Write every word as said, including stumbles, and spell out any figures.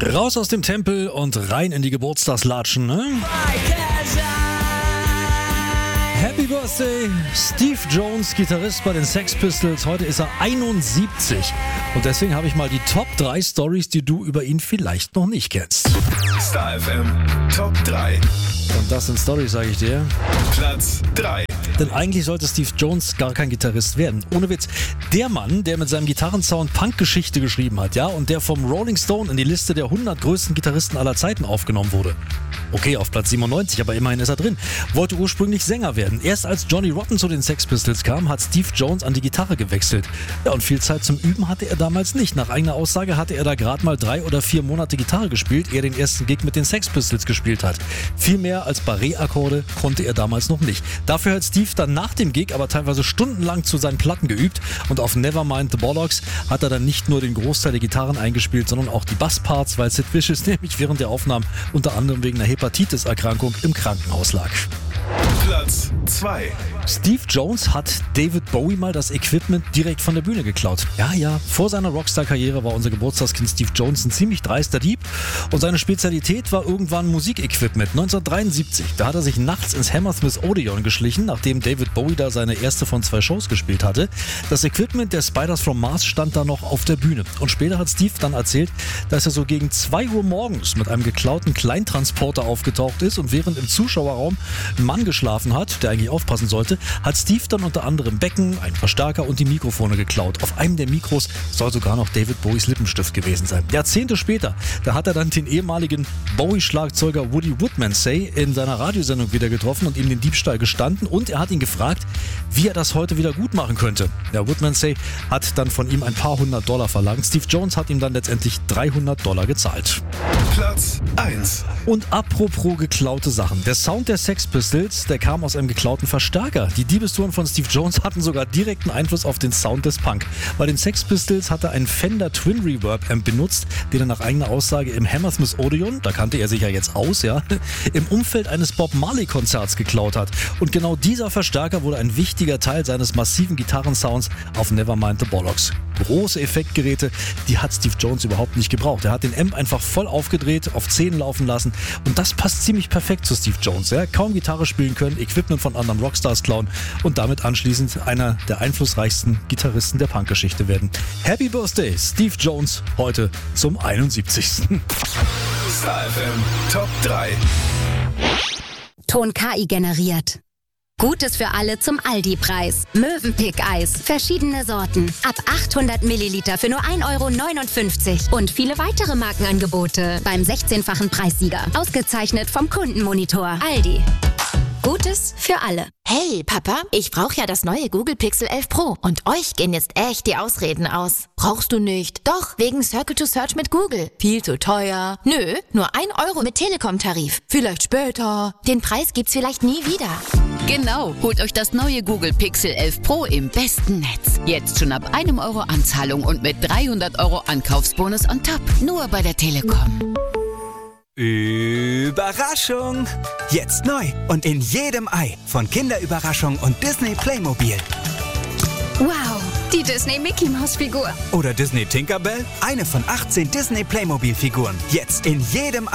Raus aus dem Tempel und rein in die Geburtstagslatschen, ne? Happy Birthday, Steve Jones, Gitarrist bei den Sex Pistols. Heute ist er einundsiebzig. Und deswegen habe ich mal die Top drei Stories, die du über ihn vielleicht noch nicht kennst. Star F M Top drei. Und das sind Stories, sage ich dir. Platz drei. Denn eigentlich sollte Steve Jones gar kein Gitarrist werden. Ohne Witz. Der Mann, der mit seinem Gitarrensound Punk-Geschichte geschrieben hat, ja, und der vom Rolling Stone in die Liste der hundert größten Gitarristen aller Zeiten aufgenommen wurde. Okay, auf Platz siebenundneunzig, aber immerhin ist er drin. Wollte ursprünglich Sänger werden. Erst als Johnny Rotten zu den Sex Pistols kam, hat Steve Jones an die Gitarre gewechselt. Ja, und viel Zeit zum Üben hatte er damals nicht. Nach eigener Aussage hatte er da gerade mal drei oder vier Monate Gitarre gespielt, ehe er den ersten Gig mit den Sex Pistols gespielt hat. Viel mehr als Barré-Akkorde konnte er damals noch nicht. Dafür hat Steve dann nach dem Gig aber teilweise stundenlang zu seinen Platten geübt und auf Nevermind the Bollocks hat er dann nicht nur den Großteil der Gitarren eingespielt, sondern auch die Bassparts, weil Sid Vicious nämlich während der Aufnahmen unter anderem wegen einer Hepatitis-Erkrankung im Krankenhaus lag. Platz zwei. Steve Jones hat David Bowie mal das Equipment direkt von der Bühne geklaut. Ja, ja, vor seiner Rockstar-Karriere war unser Geburtstagskind Steve Jones ein ziemlich dreister Dieb und seine Spezialität war irgendwann Musikequipment. neunzehnhundertdreiundsiebzig, da hat er sich nachts ins Hammersmith Odeon geschlichen, nachdem David Bowie da seine erste von zwei Shows gespielt hatte. Das Equipment der Spiders from Mars stand da noch auf der Bühne. Und später hat Steve dann erzählt, dass er so gegen zwei Uhr morgens mit einem geklauten Kleintransporter aufgetaucht ist und während im Zuschauerraum ein Mann geschlafen hat, der eigentlich aufpassen sollte, hat Steve dann unter anderem Becken, einen Verstärker und die Mikrofone geklaut. Auf einem der Mikros soll sogar noch David Bowies Lippenstift gewesen sein. Jahrzehnte später, da hat er dann den ehemaligen Bowie-Schlagzeuger Woody Woodmansey in seiner Radiosendung wieder getroffen und ihm den Diebstahl gestanden und er hat ihn gefragt, wie er das heute wieder gut machen könnte. Der Woodmansey hat dann von ihm ein paar hundert Dollar verlangt. Steve Jones hat ihm dann letztendlich dreihundert Dollar gezahlt. Platz eins. Und apropos geklaute Sachen. Der Sound der Sex Pistols, der kam aus einem geklauten Verstärker. Die Diebestouren von Steve Jones hatten sogar direkten Einfluss auf den Sound des Punk. Bei den Sex Pistols hat er einen Fender Twin Reverb Amp benutzt, den er nach eigener Aussage im Hammersmith Odeon, da kannte er sich ja jetzt aus, ja, im Umfeld eines Bob Marley Konzerts geklaut hat. Und genau dieser Verstärker wurde ein wichtiger Teil seines massiven Gitarrensounds auf Nevermind the Bollocks. Große Effektgeräte, die hat Steve Jones überhaupt nicht gebraucht. Er hat den Amp einfach voll aufgedreht, auf zehn laufen lassen und das passt ziemlich perfekt zu Steve Jones. Ja? Kaum Gitarre spielen können, Equipment von anderen Rockstars klauen und damit anschließend einer der einflussreichsten Gitarristen der Punkgeschichte werden. Happy Birthday, Steve Jones, heute zum einundsiebzigsten Star F M Top drei. Ton K I generiert. Gutes für alle zum Aldi-Preis. Mövenpick-Eis. Verschiedene Sorten. Ab achthundert Milliliter für nur ein Euro neunundfünfzig. Und viele weitere Markenangebote beim sechzehnfachen Preissieger. Ausgezeichnet vom Kundenmonitor. Aldi. Gutes für alle. Hey, Papa, ich brauche ja das neue Google Pixel elf Pro. Und euch gehen jetzt echt die Ausreden aus. Brauchst du nicht? Doch, wegen Circle to Search mit Google. Viel zu teuer. Nö, nur ein Euro mit Telekom-Tarif. Vielleicht später. Den Preis gibt's vielleicht nie wieder. Genau, holt euch das neue Google Pixel elf Pro im besten Netz. Jetzt schon ab einem Euro Anzahlung und mit dreihundert Euro Ankaufsbonus on top. Nur bei der Telekom. Überraschung! Jetzt neu und in jedem Ei von Kinderüberraschung und Disney Playmobil. Wow, die Disney Mickey Maus Figur. Oder Disney Tinkerbell, eine von achtzehn Disney Playmobil Figuren. Jetzt in jedem